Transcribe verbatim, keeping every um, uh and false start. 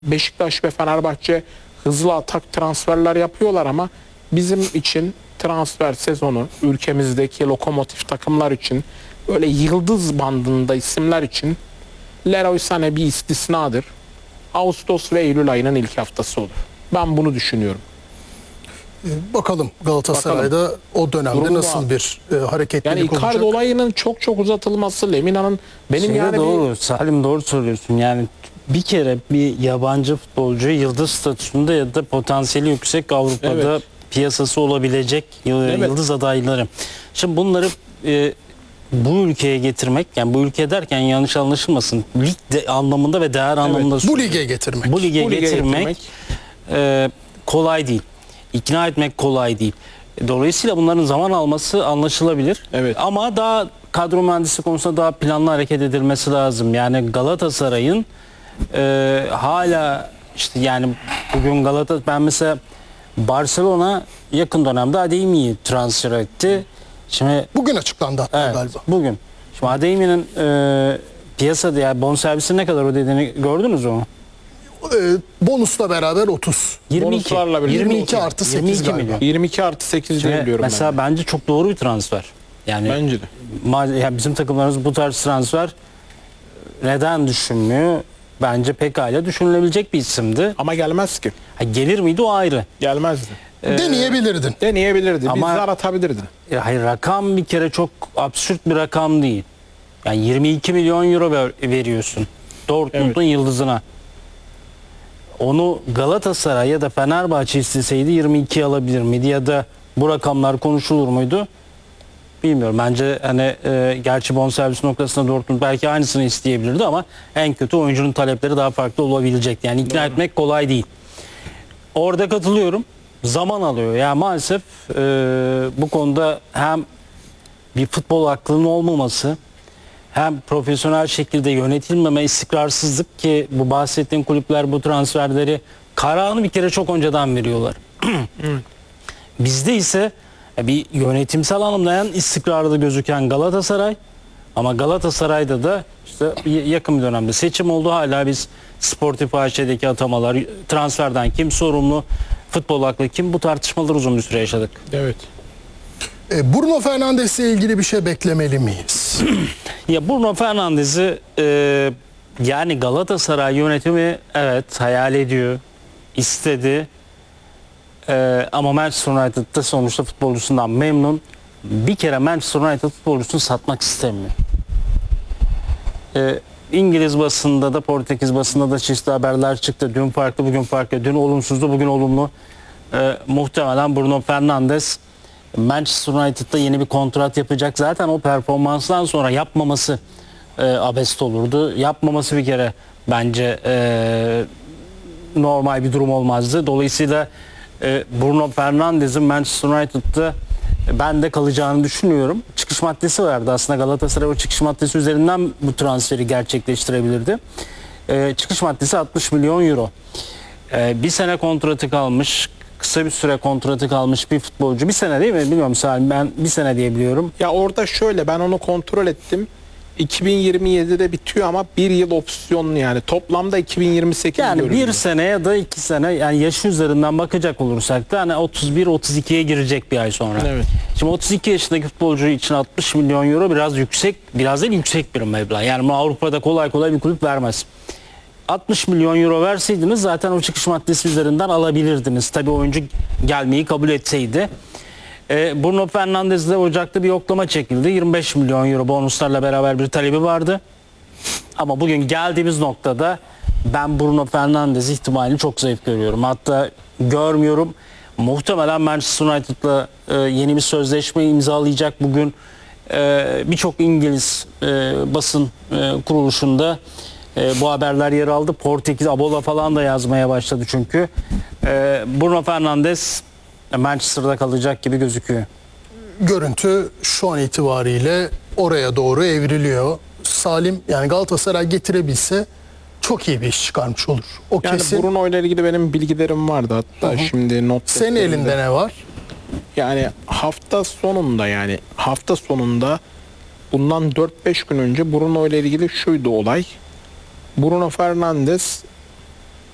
Beşiktaş ve Fenerbahçe hızlı atak transferler yapıyorlar ama bizim için transfer sezonu ülkemizdeki lokomotif takımlar için böyle yıldız bandında isimler için Leroy Sané bir istisnadır. Ağustos ve Eylül ayının ilk haftası olur. Ben bunu düşünüyorum. Bakalım Galatasaray'da Bakalım. o dönemde Durum nasıl var. bir e, hareketlilik yani olacak? Yani Icardi olayının çok çok uzatılması, Lemina'nın benim Şeye yani doğru, bir... Salim doğru söylüyorsun. Yani bir kere bir yabancı futbolcu yıldız statüsünde ya da potansiyeli yüksek Avrupa'da evet. piyasası olabilecek evet. yıldız adayları. Şimdi bunları e, bu ülkeye getirmek, yani bu ülke derken yanlış anlaşılmasın, lig de, anlamında ve değer evet. anlamında bu lige getirmek. Bu lige, bu lige getirmek, getirmek. E, kolay değil. İkna etmek kolay değil. Dolayısıyla bunların zaman alması anlaşılabilir. Evet. Ama daha kadro mühendisi konusunda daha planlı hareket edilmesi lazım. Yani Galatasaray'ın e, hala işte yani bugün Galatasaray, ben mesela Barcelona yakın dönemde Adeyemi'yi transfer etti. Şimdi bugün açıklandı hatta evet, galiba. Bugün. Şimdi Adeyemi'nin e, piyasada yani bonservisi ne kadar ödediğini gördünüz mü? E, bonusla beraber otuz. yirmi iki. yirmi iki artı sekiz yirmi iki milyon. yirmi iki artı sekiz diye biliyorum. Mesela ben. bence çok doğru bir transfer. Yani bence de. Yani bizim takımlarımız bu tarz transfer neden düşünmüyor? Bence pekala düşünülebilecek bir isimdi. Ama gelmez ki. Ha, gelir miydi o ayrı. Gelmezdi. Ee, Deneyebilirdin. Deneyebilirdin. Ama, bir zar atabilirdin. E, hayır, rakam bir kere çok absürt bir rakam değil. Yani yirmi iki milyon euro ver, veriyorsun Dortmund'un evet. yıldızına. Onu Galatasaray ya da Fenerbahçe isteseydi yirmi iki alabilir miydi ya da bu rakamlar konuşulur muydu? Bilmiyorum. Bence hani e, gerçi bonservis noktasında Dortmund belki aynısını isteyebilirdi ama en kötü oyuncunun talepleri daha farklı olabilecekti. Yani ikna Doğru. etmek kolay değil. Orada katılıyorum. Zaman alıyor. Yani maalesef e, bu konuda hem bir futbol aklının olmaması, hem profesyonel şekilde yönetilmeme, istikrarsızlık ki bu bahsettiğim kulüpler bu transferleri kararını bir kere çok önceden veriyorlar. Bizde ise bir yönetimsel anlamda en istikrarlı gözüken Galatasaray, ama Galatasaray'da da işte yakın bir dönemde seçim oldu. Hala biz Sportif A Ş'deki atamalar, transferden kim sorumlu, futbol aklı kim, bu tartışmaları uzun bir süre yaşadık. Evet. E, Bruno Fernandes'le ilgili bir şey beklemeli miyiz? Ya Bruno Fernandes'i e, yani Galatasaray yönetimi evet hayal ediyor, istedi. E, ama Manchester United'da sonuçta futbolcusundan memnun. Bir kere Manchester United futbolcusunu satmak istemiyor. E, İngiliz basında da Portekiz basında da çeşitli haberler çıktı. Dün farklı, bugün farklı. Dün olumsuzdu, bugün olumlu. E, muhtemelen Bruno Fernandes Manchester United'da yeni bir kontrat yapacak. Zaten o performanstan sonra yapmaması e, abest olurdu. Yapmaması bir kere bence e, normal bir durum olmazdı. Dolayısıyla e, Bruno Fernandes'in Manchester United'da ben de kalacağını düşünüyorum. Çıkış maddesi vardı aslında. Galatasaray o çıkış maddesi üzerinden bu transferi gerçekleştirebilirdi. E, çıkış maddesi altmış milyon euro. E, bir sene kontratı kalmış. Kısa bir süre kontratı kalmış bir futbolcu. Bir sene değil mi? Bilmiyorum Salim, ben bir sene diye biliyorum. Ya orada şöyle, ben onu kontrol ettim. iki bin yirmi yedide bitiyor ama bir yıl opsiyonlu, yani toplamda iki bin yirmi sekiz yani görünüyor. Bir sene ya da iki sene, yani yaşı üzerinden bakacak olursak da hani otuz bir otuz ikiye girecek bir ay sonra. Evet. Şimdi otuz iki yaşındaki futbolcu için altmış milyon euro biraz yüksek, biraz değil yüksek bir meblağ. Yani Avrupa'da kolay kolay bir kulüp vermez. altmış milyon euro verseydiniz zaten o çıkış maddesi üzerinden alabilirdiniz. Tabii oyuncu gelmeyi kabul etseydi. Ee, Bruno Fernandes'de Ocak'ta bir yoklama çekildi. yirmi beş milyon euro bonuslarla beraber bir talebi vardı. Ama bugün geldiğimiz noktada ben Bruno Fernandes ihtimalini çok zayıf görüyorum. Hatta görmüyorum. Muhtemelen Manchester United'la e, yeni bir sözleşme imzalayacak bugün. E, Birçok İngiliz e, basın e, kuruluşunda E, bu haberler yer aldı. Portekiz, Abola falan da yazmaya başladı çünkü. E, Bruno Fernandes Manchester'da kalacak gibi gözüküyor. Görüntü şu an itibariyle oraya doğru evriliyor. Salim, yani Galatasaray getirebilse çok iyi bir iş çıkarmış olur. O yani kesin. Bruno ile ilgili benim bilgilerim vardı hatta. Hı-hı. Şimdi not. Senin elinde ne var? Yani hafta sonunda yani hafta sonunda bundan dört beş gün önce Bruno ile ilgili şuydu olay. Bruno Fernandes